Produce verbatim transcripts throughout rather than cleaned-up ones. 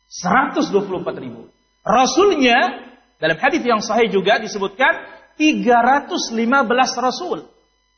seratus dua puluh empat ribu. Rasulnya, dalam hadis yang sahih juga disebutkan, tiga ratus lima belas rasul.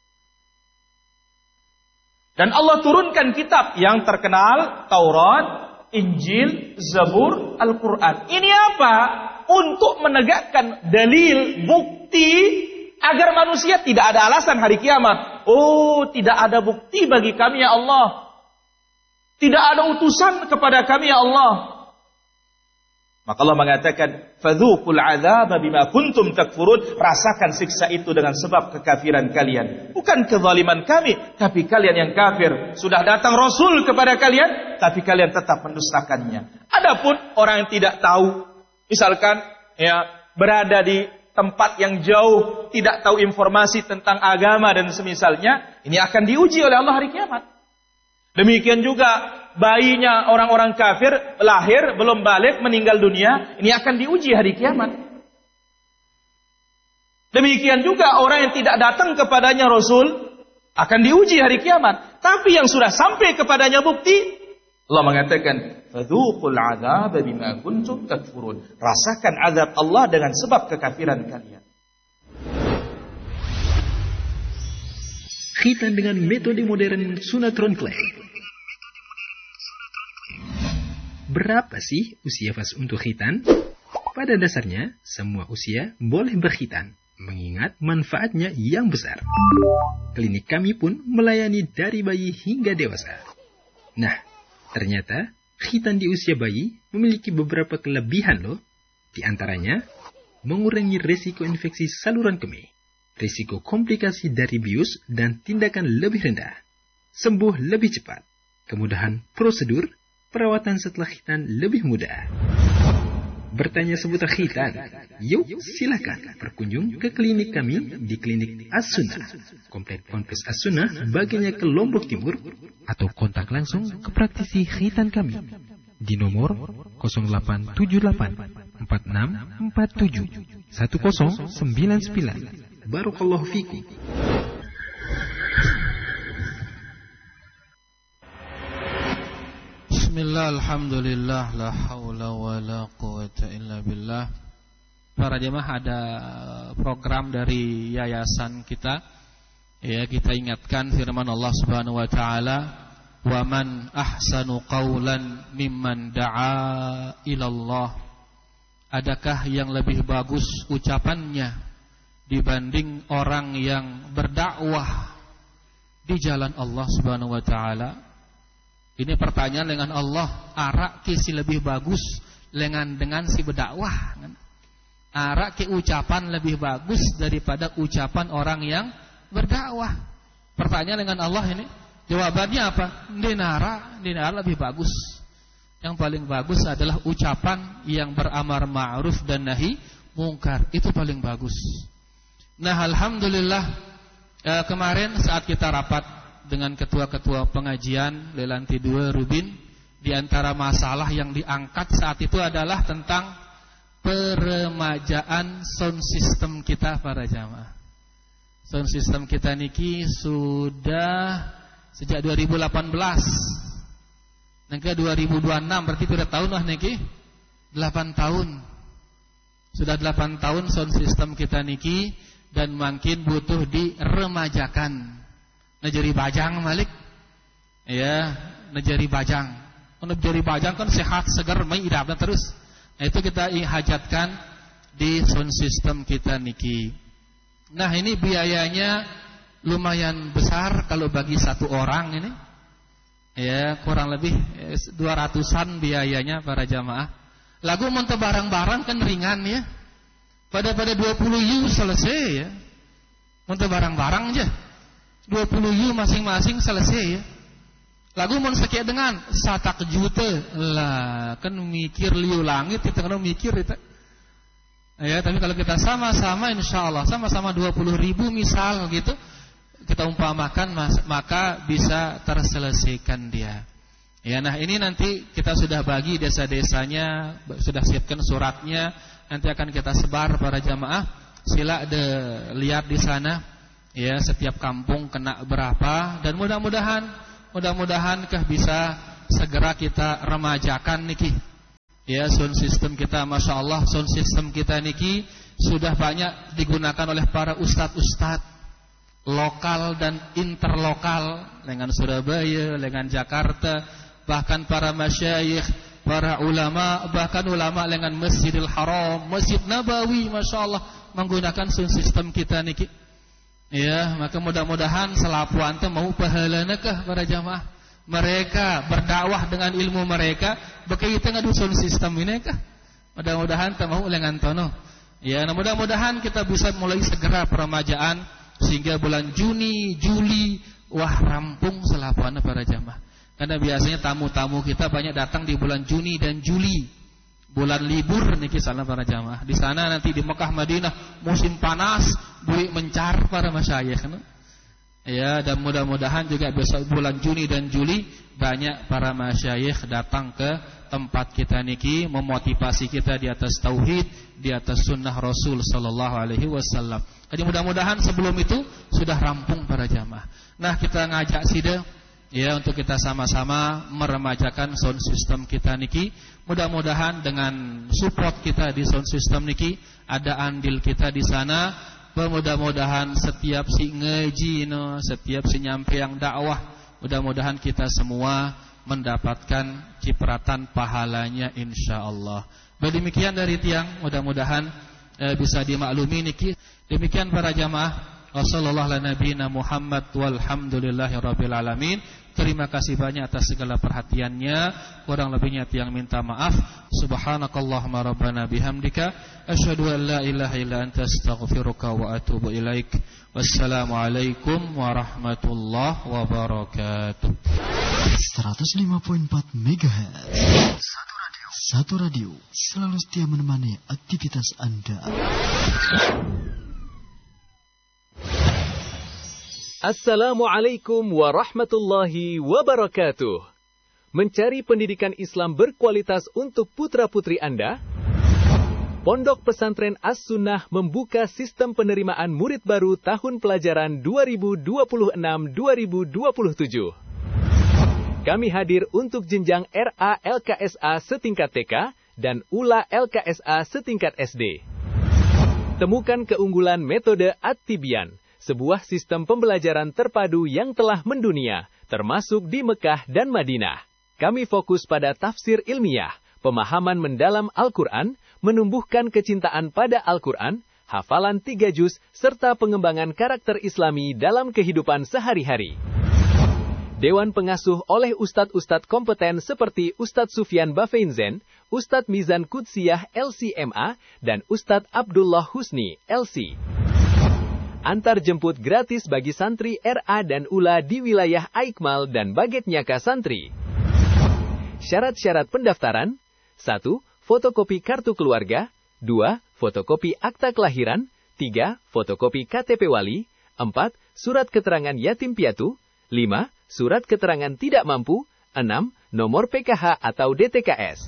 Dan Allah turunkan kitab yang terkenal, Taurat, Injil, Zabur, Al-Quran. Ini apa? Untuk menegakkan dalil, bukti, agar manusia tidak ada alasan hari kiamat. Oh, tidak ada bukti bagi kami ya Allah. Tidak ada utusan kepada kami ya Allah. Maka Allah mengatakan, fadzuqul adzaba bima kuntum takfurun, rasakan siksa itu dengan sebab kekafiran kalian. Bukan kezaliman kami, tapi kalian yang kafir. Sudah datang Rasul kepada kalian, tapi kalian tetap mendustakannya. Adapun orang yang tidak tahu, misalkan ya berada di tempat yang jauh, tidak tahu informasi tentang agama dan semisalnya, ini akan diuji oleh Allah hari kiamat. Demikian juga bayinya orang-orang kafir lahir, belum balik, meninggal dunia, ini akan diuji hari kiamat. Demikian juga orang yang tidak datang kepadanya Rasul akan diuji hari kiamat. Tapi yang sudah sampai kepadanya bukti, Allah mengatakan, fadzuqul adzaba bima kuntum takfurun. Rasakan azab Allah dengan sebab kekafiran kalian. Khitan dengan metode modern sunatron clay. Berapa sih usia pas untuk khitan? Pada dasarnya, semua usia boleh berkhitan, mengingat manfaatnya yang besar. Klinik kami pun melayani dari bayi hingga dewasa. Nah, ternyata khitan di usia bayi memiliki beberapa kelebihan loh. Di antaranya, mengurangi risiko infeksi saluran kemih, risiko komplikasi dari bius dan tindakan lebih rendah, sembuh lebih cepat, kemudahan prosedur, perawatan setelah khitan lebih mudah. Bertanya seputar khitan? Yuk silakan berkunjung ke klinik kami di Klinik As-Sunnah, Komplek Ponpes As-Sunnah, bagiannya ke Lombok Timur, atau kontak langsung ke praktisi khitan kami di nomor nol delapan tujuh delapan empat enam empat tujuh satu nol sembilan sembilan. Barakallahu fikum. Bismillah, alhamdulillah, la haula wa la quwata illa billah. Para jemaah, ada program dari yayasan kita. Ya, kita ingatkan firman Allah Subhanahu wa taala, "Wa man ahsanu qawlan mimman da'a ilallah." Adakah yang lebih bagus ucapannya dibanding orang yang berdakwah di jalan Allah Subhanahu wa taala? Ini pertanyaan dengan Allah, arak ke si lebih bagus dengan dengan si berdakwah. Arak ke ucapan lebih bagus daripada ucapan orang yang berdakwah. Pertanyaan dengan Allah ini, jawabannya apa? Dinara, dinara lebih bagus. Yang paling bagus adalah ucapan yang beramar ma'ruf dan nahi mungkar. Itu paling bagus. Nah, alhamdulillah, eh, kemarin saat kita rapat dengan ketua-ketua pengajian Lelanti dua Rubin, di antara masalah yang diangkat saat itu adalah tentang peremajaan sound system kita para jamaah. Sound system kita niki sudah sejak dua ribu delapan belas. Nangka dua ribu dua puluh enam berarti sudah tahun lah niki delapan tahun. Sudah delapan tahun sound system kita niki dan makin butuh diremajakan. Najari bajang Malik, ya, najari bajang. Kalau najari bajang kan sehat, segar, mai idapna terus. Nah, itu kita hajatkan di sound system kita niki. Nah, ini biayanya lumayan besar kalau bagi satu orang ini. Ya, kurang lebih dua ratusan biayanya para jamaah. Lagu monte barang-barang kan ringan ya. Pada pada dua puluh ribu selesai ya. Monte barang-barang aja. dua puluh ribu masing-masing selesai ya. Lagu mau sekian dengan satak juta lah, kan mikir liu langit kita kan mikir itu. Ya, tapi kalau kita sama-sama insyaallah sama-sama dua puluh ribu misal gitu, kita umpamakan maka bisa terselesaikan dia. Ya, nah ini nanti kita sudah bagi desa-desanya, sudah siapkan suratnya, nanti akan kita sebar para jamaah. Sila de lihat di sana. Ya, setiap kampung kena berapa, dan mudah-mudahan mudah-mudahan kah bisa segera kita remajakan niki. Ya, sound system kita, Masya Allah, sound system kita niki sudah banyak digunakan oleh para ustadz-ustadz lokal dan interlokal, dengan Surabaya, dengan Jakarta, bahkan para masyayikh, para ulama, bahkan ulama dengan Masjidil Haram, Masjid Nabawi, Masya Allah, menggunakan sound system kita niki. Ya, maka mudah-mudahan selapu anta mau pahalana kah para jamaah? Mereka berdakwah dengan ilmu mereka berkaitan dengan sound system ini kah? Mudah-mudahan tamu lengan tono. Ya, mudah-mudahan kita bisa mulai segera peremajaan sehingga bulan Juni, Juli wah rampung selapuannya para jamaah. Karena biasanya tamu-tamu kita banyak datang di bulan Juni dan Juli. Bulan libur niki salah para jamaah. Di sana nanti di Mekah Madinah musim panas, buih mencar para masyayikh. Ya, dan mudah-mudahan juga besok bulan Juni dan Juli banyak para masyayikh datang ke tempat kita niki, memotivasi kita di atas tauhid, di atas sunnah Rasul sallallahu alaihi wasallam. Jadi mudah-mudahan sebelum itu sudah rampung para jamaah. Nah, kita ngajak sida ya untuk kita sama-sama meremajakan sound system kita niki. Mudah-mudahan dengan support kita di sound system niki, ada andil kita di sana. Mudah-mudahan setiap si ngaji no, setiap si nyampe yang dakwah, mudah-mudahan kita semua mendapatkan cipratan pahalanya insyaallah. Demikian dari tiang, mudah-mudahan eh, bisa dimaklumi niki. Demikian para jamaah. Wassallallahu ala nabiyina Muhammad walhamdulillahirabbil alamin. Terima kasih banyak atas segala perhatiannya. Kurang lebihnya tiang minta maaf. Subhanakallahumma rabbana bihamdika asyhadu an la ilaha illa anta astaghfiruka wa atubu ilaik. Wassalamualaikum warahmatullahi wabarakatuh. seratus lima koma empat megahertz. Satu radio. Satu radio selalu setia menemani aktivitas Anda. Assalamualaikum warahmatullahi wabarakatuh. Mencari pendidikan Islam berkualitas untuk putra-putri Anda? Pondok Pesantren As-Sunnah membuka sistem penerimaan murid baru tahun pelajaran dua ribu dua puluh enam dua ribu dua puluh tujuh. Kami hadir untuk jenjang R A L K S A setingkat T K dan U L A L K S A setingkat S D. Temukan keunggulan metode At-Tibyan, sebuah sistem pembelajaran terpadu yang telah mendunia, termasuk di Mekah dan Madinah. Kami fokus pada tafsir ilmiah, pemahaman mendalam Al-Quran, menumbuhkan kecintaan pada Al-Quran, hafalan tiga juz, serta pengembangan karakter Islami dalam kehidupan sehari-hari. Dewan pengasuh oleh ustadz-ustadz kompeten seperti Ustadz Sufyan Bafeinzen, Ustadz Mizan Kudsiyah L C M A, dan Ustadz Abdullah Husni L C. Antar jemput gratis bagi santri R A dan U L A di wilayah Aikmal dan Baget Nyaka santri. Syarat-syarat pendaftaran: satu. Fotokopi kartu keluarga. dua. Fotokopi akta kelahiran. tiga. Fotokopi K T P wali. empat. Surat keterangan yatim piatu. lima. Surat keterangan tidak mampu. enam. Nomor P K H atau D T K S.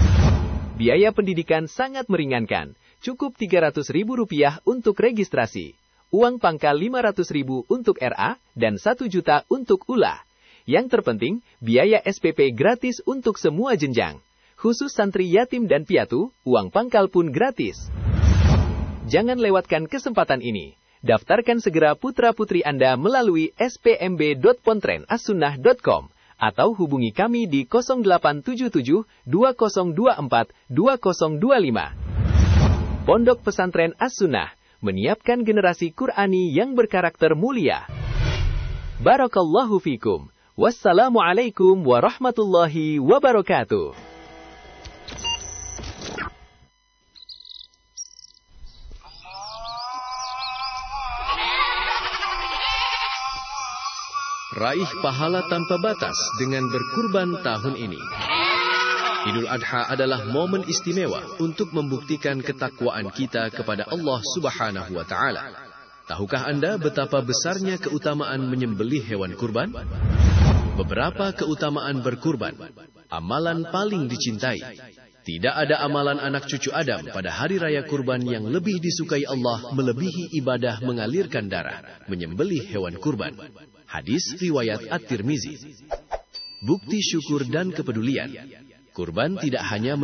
Biaya pendidikan sangat meringankan. Cukup tiga ratus ribu rupiah untuk registrasi. Uang pangkal lima ratus ribu untuk R A dan satu juta untuk U L A. Yang terpenting, biaya S P P gratis untuk semua jenjang. Khusus santri yatim dan piatu, uang pangkal pun gratis. Jangan lewatkan kesempatan ini. Daftarkan segera putra-putri Anda melalui s p m b dot pontren as sunnah dot com atau hubungi kami di nol delapan tujuh tujuh dua nol dua empat dua nol dua lima. Pondok Pesantren As-Sunnah menyiapkan generasi Qur'ani yang berkarakter mulia. Barakallahu fikum. Wassalamualaikum warahmatullahi wabarakatuh. Raih pahala tanpa batas dengan berkurban tahun ini. Idul Adha adalah momen istimewa untuk membuktikan ketakwaan kita kepada Allah Subhanahu wa Ta'ala. Tahukah Anda betapa besarnya keutamaan menyembelih hewan kurban? Beberapa keutamaan berkurban. Amalan paling dicintai. Tidak ada amalan anak cucu Adam pada hari raya kurban yang lebih disukai Allah melebihi ibadah mengalirkan darah, menyembelih hewan kurban. Hadis riwayat At-Tirmizi. Bukti syukur dan kepedulian. Kurban tidak hanya mendekatkan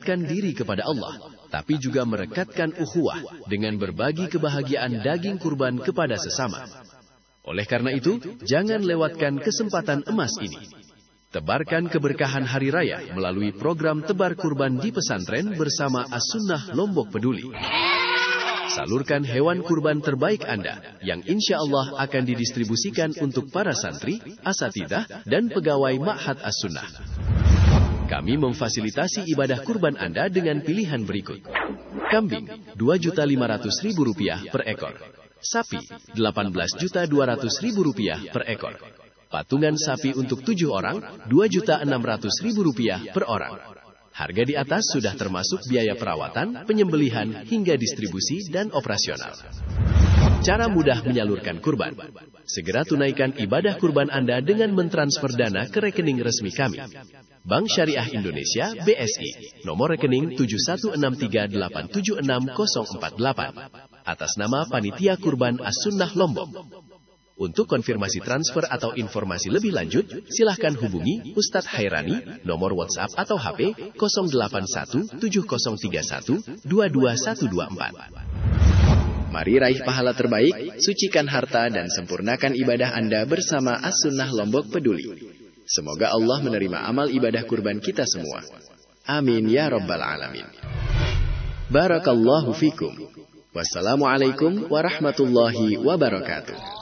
mendekatkan diri kepada Allah, tapi juga merekatkan ukhuwah dengan berbagi kebahagiaan daging kurban kepada sesama. Oleh karena itu, jangan lewatkan kesempatan emas ini. Tebarkan keberkahan hari raya melalui program tebar kurban di pesantren bersama As-Sunnah Lombok Peduli. Salurkan hewan kurban terbaik Anda yang insya Allah akan didistribusikan untuk para santri, asatidzah, dan pegawai Ma'had As-Sunnah. Kami memfasilitasi ibadah kurban Anda dengan pilihan berikut. Kambing, dua juta lima ratus ribu rupiah per ekor. Sapi, delapan belas juta dua ratus ribu rupiah per ekor. Patungan sapi untuk tujuh orang, dua juta enam ratus ribu rupiah per orang. Harga di atas sudah termasuk biaya perawatan, penyembelihan, hingga distribusi dan operasional. Cara mudah menyalurkan kurban. Segera tunaikan ibadah kurban Anda dengan mentransfer dana ke rekening resmi kami. Bank Syariah Indonesia B S I, nomor rekening tujuh satu enam tiga delapan tujuh enam nol empat delapan, atas nama Panitia Kurban As-Sunnah Lombok. Untuk konfirmasi transfer atau informasi lebih lanjut, silahkan hubungi Ustadz Hairani, nomor WhatsApp atau H P nol delapan satu tujuh nol tiga satu dua dua satu dua empat. Mari raih pahala terbaik, sucikan harta dan sempurnakan ibadah Anda bersama As-Sunnah Lombok Peduli. Semoga Allah menerima amal ibadah kurban kita semua. Amin ya Rabbal Alamin. Barakallahu fikum. Wassalamualaikum warahmatullahi wabarakatuh.